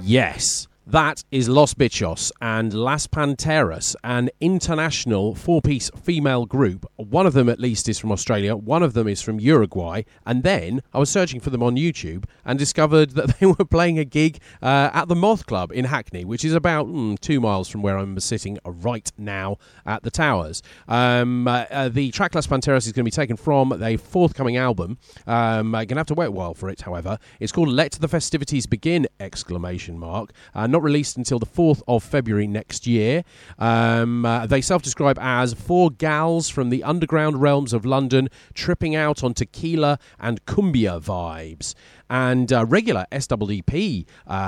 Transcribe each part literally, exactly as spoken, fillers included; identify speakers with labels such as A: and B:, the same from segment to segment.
A: Yes, that is Los Bichos and Las Panteras, an international four-piece female group. One of them, at least, is from Australia. One of them is from Uruguay. And then I was searching for them on YouTube and discovered that they were playing a gig uh, at the Moth Club in Hackney, which is about mm, two miles from where I'm sitting right now at the Towers. Um, uh, uh, the track Las Panteras is going to be taken from their forthcoming album. Um, I'm going to have to wait a while for it, however. It's called Let the Festivities Begin! Exclamation mark. Uh, not released until the fourth of February next year. Um, uh, they self-describe as four gals from the underground realms of London tripping out on tequila and cumbia vibes. And uh, regular S W D P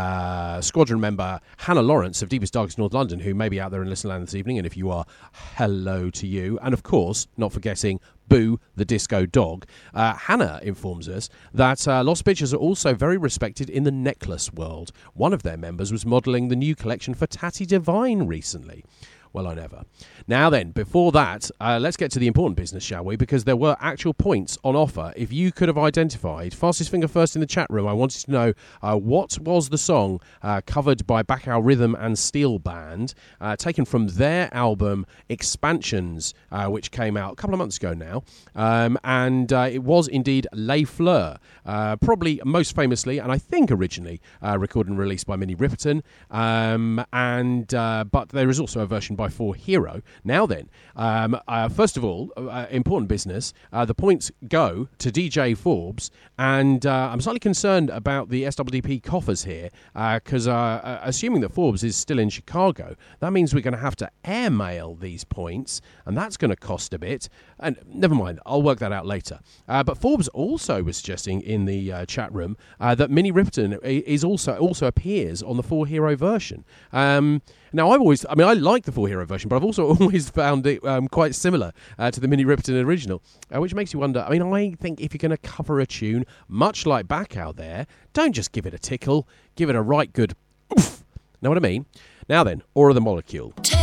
A: uh, squadron member Hannah Lawrence of Deepest Darkest North London, who may be out there in Listenerland this evening, and if you are, hello to you. And of course, not forgetting Boo, the disco dog. Uh, Hannah informs us that uh, Los Bichos are also very respected in the necklace world. One of their members was modelling the new collection for Tatty Divine recently. Well, I never. Now then, before that, uh, let's get to the important business, shall we? Because there were actual points on offer. If you could have identified, fastest finger first in the chat room, I wanted to know uh, what was the song uh, covered by Bacow Rhythm and Steel Band, uh, taken from their album Expansions, uh, which came out a couple of months ago now. Um, and uh, it was indeed Les Fleurs, uh, probably most famously, and I think originally, uh, recorded and released by Minnie Riperton. Um, and uh, But there is also a version by Four Hero. Now then, um, uh, first of all, uh, important business, uh, the points go to D J Forbes, and uh, I'm slightly concerned about the S W D P coffers here, because uh, uh, assuming that Forbes is still in Chicago, that means we're going to have to airmail these points, and that's going to cost a bit, and never mind, I'll work that out later. Uh, but Forbes also was suggesting in the uh, chat room uh, that Minnie Riperton is also also appears on the Four Hero version. Um, Now, I've always, I mean, I like the Four Hero version, but I've also always found it um, quite similar uh, to the Minnie Riperton original, uh, which makes you wonder. I mean, I think if you're going to cover a tune, much like Back Out There, don't just give it a tickle, give it a right good oof. Know what I mean? Now then, Aura the Molecule.